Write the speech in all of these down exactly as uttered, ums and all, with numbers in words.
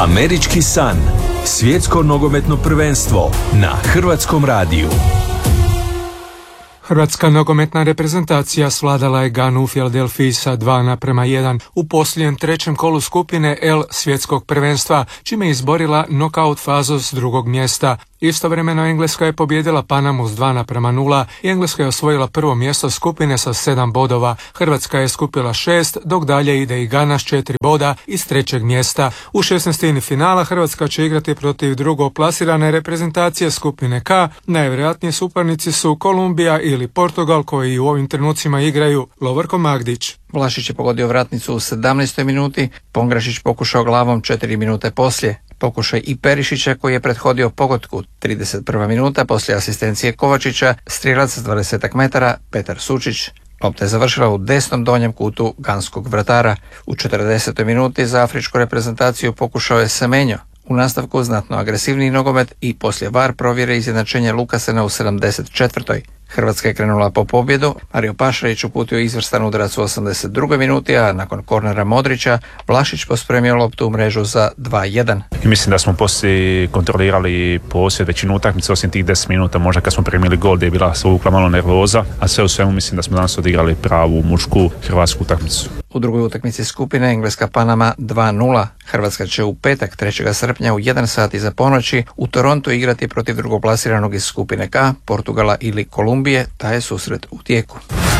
Američki san. Svjetsko nogometno prvenstvo na Hrvatskom radiju. Hrvatska nogometna reprezentacija svladala je Ganu u Filadelfiji sa dva naprema jedan u posljednjem trećem kolu skupine L svjetskog prvenstva, čime je izborila nokaut fazu s drugog mjesta. Istovremeno Engleska je pobijedila Panamu s dva naprema nula i Engleska je osvojila prvo mjesto skupine sa sedam bodova. Hrvatska je skupila šest, dok dalje ide i Gana s četiri boda iz trećeg mjesta. U šesnaestini finala Hrvatska će igrati protiv drugoplasirane reprezentacije skupine K. Najvjerojatnije suparnici su Kolumbija ili Portugal, koji u ovim trenucima igraju. Lovorko Magdić. Vlašić je pogodio vratnicu u sedamnaestoj minuti, Pongrašić pokušao glavom četiri minute poslije. Pokušaj i Perišića koji je prethodio pogodku. trideset prva minuta poslije asistencije Kovačića, strijelac s dvadeset metara Petar Sučić. Lopta je završila u desnom donjem kutu ganskog vratara. U četrdesetoj minuti za afričku reprezentaciju pokušao je Semenyo. U nastavku znatno agresivniji nogomet i poslije var provjere izjednačenja Lukasena u sedamdeset četvrtoj Hrvatska je krenula po pobjedu, Mario Pašalić uputio izvrstan udarac u osamdeset drugoj minuti, a nakon kornera Modrića Vlašić pospremio loptu u mrežu za dva jedan. I mislim da smo poslije kontrolirali posjed većinu utakmice, osim tih deset minuta možda kad smo primili gol gdje je bila svukla malo nervoza, a sve u svemu mislim da smo danas odigrali pravu mušku hrvatsku utakmicu. U drugoj utakmici skupine Engleska Panama dva nula. Hrvatska će u petak trećeg srpnja u jedan sat iza ponoći u Torontu igrati protiv drugoplasiranog iz skupine K, Portugala ili Kolumbije, taj je susret u tijeku.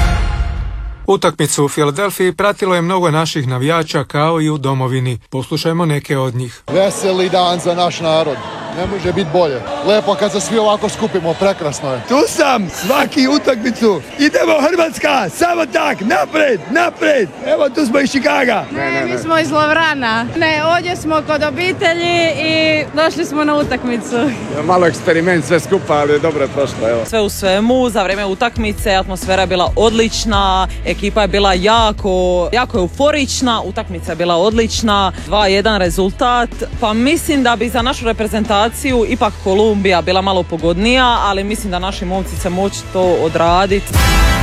Utakmicu u Filadelfiji pratilo je mnogo naših navijača kao i u domovini. Poslušajmo neke od njih. Veseli dan za naš narod. Ne može biti bolje. Lepo kad se svi ovako skupimo, prekrasno je. Tu sam, svaki utakmicu. Idemo Hrvatska, samo tak, napred, napred. Evo tu smo iz Čikaga. Ne, ne, ne, mi smo iz Lovrana. Ne, ovdje smo kod obitelji i došli smo na utakmicu. Malo eksperiment sve skupa, ali dobro je prošlo. Evo. Sve u svemu, za vrijeme utakmice atmosfera je bila odlična, ekipa je bila jako, jako euforična, utakmica je bila odlična, dva jedan rezultat. Pa mislim da bi za našu reprezentaciju ipak Kolumbija bila malo pogodnija, ali mislim da naši momci se moći to odraditi.